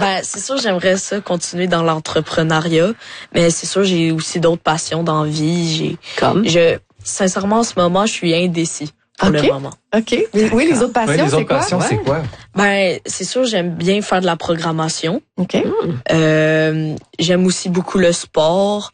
Ben, c'est sûr, j'aimerais ça continuer dans l'entrepreneuriat, mais c'est sûr, j'ai aussi d'autres passions dans la vie. Sincèrement, en ce moment, je suis indécis pour le moment. OK. Oui, les autres passions, c'est quoi? C'est quoi? Ben, c'est sûr, j'aime bien faire de la programmation. OK. J'aime aussi beaucoup le sport.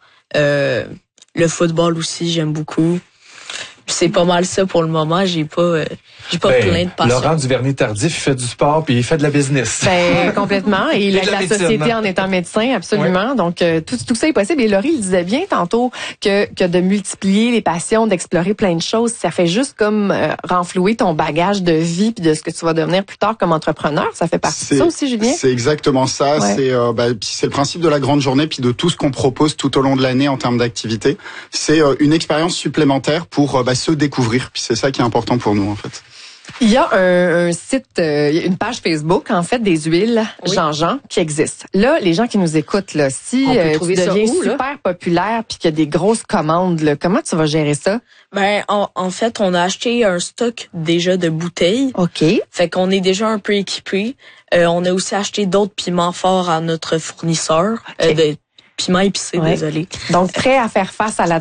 Le football aussi, j'aime beaucoup. C'est pas mal ça pour le moment. J'ai pas plein de passion. Laurent Duvernay-Tardif, il fait du sport puis il fait de la business. Ben, complètement. Et il aide la société en étant médecin, absolument. Ouais. Donc, tout ça est possible. Et Laurie, il disait bien tantôt que de multiplier les passions, d'explorer plein de choses, ça fait juste comme renflouer ton bagage de vie puis de ce que tu vas devenir plus tard comme entrepreneur. Ça fait partie de ça aussi, Julien? C'est exactement ça. Ouais. C'est le principe de la grande journée puis de tout ce qu'on propose tout au long de l'année en termes d'activité. C'est une expérience supplémentaire pour se découvrir. Puis c'est ça qui est important pour nous, en fait. Il y a un site, une page Facebook, en fait, des huiles Jean-Jean qui existe. Là, les gens qui nous écoutent, là, si tu deviens super populaire puis qu'il y a des grosses commandes, là, comment tu vas gérer ça? Ben, en fait, on a acheté un stock déjà de bouteilles. OK. Fait qu'on est déjà un peu équipé. On a aussi acheté d'autres piments forts à notre fournisseur. De piment épicé, désolé. Donc, prêt à faire face à la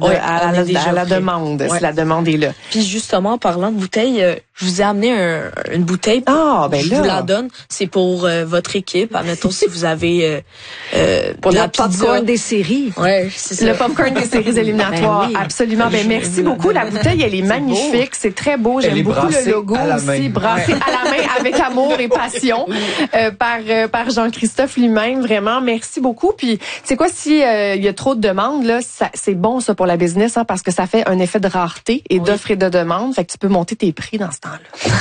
demande, si la demande est là. Puis justement, en parlant de bouteilles, je vous ai amené une bouteille. Je vous la donne. C'est pour votre équipe. Admettons, si vous avez pour le popcorn des séries. Ouais, c'est ça. Le popcorn des séries éliminatoires, oui. absolument. Ben, merci beaucoup. La bouteille, elle est magnifique. C'est très beau. J'aime beaucoup le logo aussi. Brassé à la main avec amour et passion par Jean-Christophe lui-même. Vraiment, merci beaucoup. Puis, c'est quoi, si il y a trop de demandes, là, c'est bon ça pour la business, hein, parce que ça fait un effet de rareté et d'offre et de demande. Fait que tu peux monter tes prix dans ce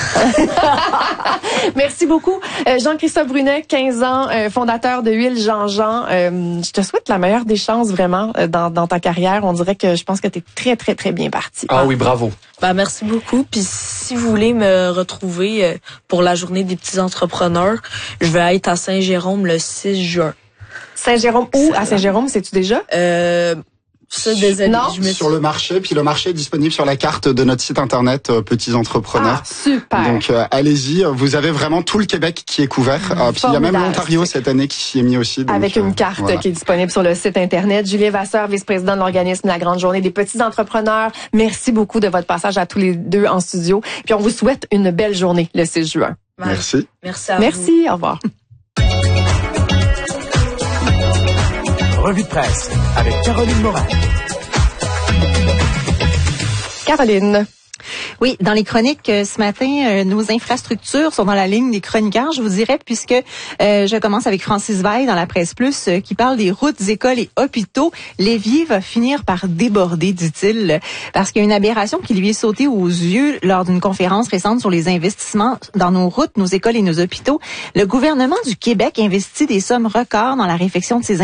temps-là. Merci beaucoup. Jean-Christophe Brunet, 15 ans, fondateur de Huile Jean-Jean. Je te souhaite la meilleure des chances vraiment dans ta carrière. On dirait que je pense que tu es très, très, très bien parti. Ah oui, bravo. Ben, merci beaucoup. Puis si vous voulez me retrouver pour la journée des petits entrepreneurs, je vais être à Saint-Jérôme le 6 juin. Saint-Jérôme, où à Saint-Jérôme, sais-tu déjà? Ça, désolé. Non. Sur le marché, puis le marché est disponible sur la carte de notre site internet Petits Entrepreneurs. Ah, super. Donc allez-y, vous avez vraiment tout le Québec qui est couvert. Puis il y a même l'Ontario cette année qui s'y est mis aussi. Donc, avec une carte qui est disponible sur le site internet. Julien Vasseur, vice-président de l'organisme La Grande Journée des Petits Entrepreneurs. Merci beaucoup de votre passage à tous les deux en studio. Puis on vous souhaite une belle journée le 6 juin. Merci. Merci à vous. Merci, au revoir. Revue de presse avec Caroline Morin. Caroline. Oui, dans les chroniques ce matin, nos infrastructures sont dans la ligne des chroniqueurs, je vous dirais, puisque je commence avec Francis Veil dans la Presse Plus qui parle des routes, écoles et hôpitaux. Lévis va finir par déborder, dit-il, parce qu'il y a une aberration qui lui est sautée aux yeux lors d'une conférence récente sur les investissements dans nos routes, nos écoles et nos hôpitaux. Le gouvernement du Québec investit des sommes records dans la réfection de ces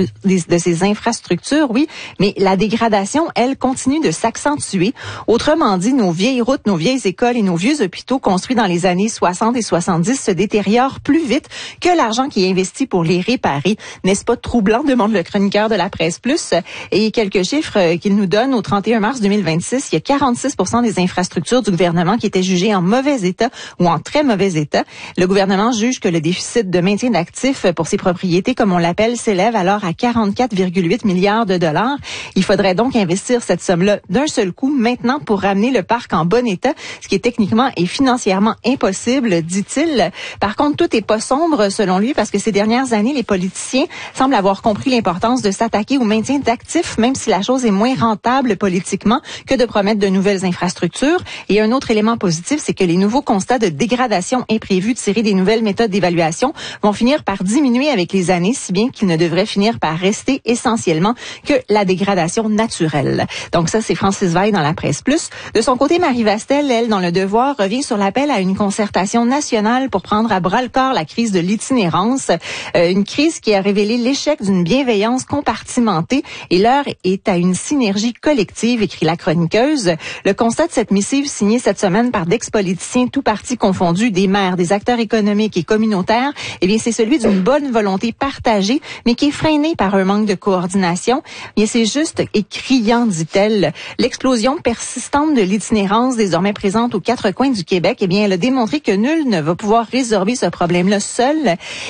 infrastructures, oui, mais la dégradation, elle, continue de s'accentuer. Autrement dit, nos vieilles routes, nos vieilles écoles et nos vieux hôpitaux construits dans les années 60 et 70 se détériorent plus vite que l'argent qui est investi pour les réparer. N'est-ce pas troublant, demande le chroniqueur de la Presse Plus. Et quelques chiffres qu'il nous donne, au 31 mars 2026, il y a 46% des infrastructures du gouvernement qui étaient jugées en mauvais état ou en très mauvais état. Le gouvernement juge que le déficit de maintien d'actifs pour ses propriétés, comme on l'appelle, s'élève alors à 44,8 milliards de dollars. Il faudrait donc investir cette somme-là d'un seul coup maintenant pour ramener le parc en bon état, ce qui est techniquement et financièrement impossible, dit-il. Par contre, tout est pas sombre selon lui parce que ces dernières années, les politiciens semblent avoir compris l'importance de s'attaquer au maintien d'actifs, même si la chose est moins rentable politiquement que de promettre de nouvelles infrastructures. Et un autre élément positif, c'est que les nouveaux constats de dégradation imprévus tirés des nouvelles méthodes d'évaluation vont finir par diminuer avec les années, si bien qu'ils ne devraient finir par rester essentiellement que la dégradation naturelle. Donc ça, c'est Francis Veil dans la Presse Plus. De son côté, Marie Vastel, elle, dans Le Devoir, revient sur l'appel à une concertation nationale pour prendre à bras-le-corps la crise de l'itinérance. Une crise qui a révélé l'échec d'une bienveillance compartimentée et l'heure est à une synergie collective, écrit la chroniqueuse. Le constat de cette missive signée cette semaine par d'ex-politiciens tous partis confondus, des maires, des acteurs économiques et communautaires, eh bien, c'est celui d'une bonne volonté partagée, mais qui est freinée par un manque de coordination. Et c'est juste et criant, dit-elle. L'explosion persistante de l'itinérance désormais présente aux quatre coins du Québec, eh bien, elle a démontré que nul ne va pouvoir résorber ce problème-là seul